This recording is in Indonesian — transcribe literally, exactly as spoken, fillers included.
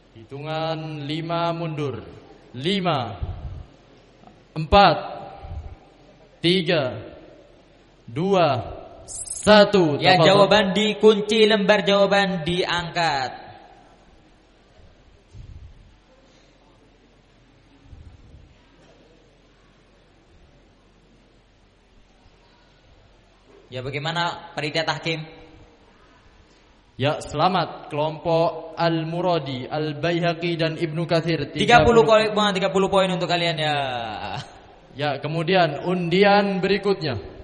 Hitungan lima mundur. Lima, empat, tiga, dua, satu. Ya, Tafadhol. jawaban dikunci, lembar jawaban diangkat. Ya, bagaimana panitia tahkim? Ya, selamat kelompok Al-Muradi, Al-Baihaqi dan Ibnu Katsir. tiga puluh poin, tiga puluh poin untuk kalian ya. Ya, kemudian undian berikutnya.